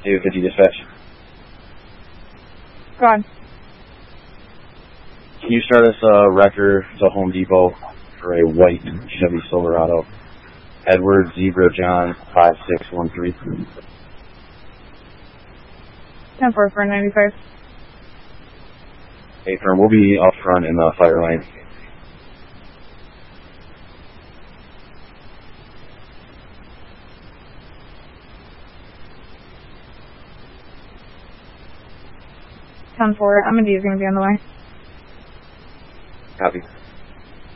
250 dispatch. Go on. Can you start us a wrecker to Home Depot for a white Chevy Silverado? Edward Zebra John 5613. 10-4 for 95. Hey, firm, we'll be up front in the fire lane. M&D is going to be on the way. Copy.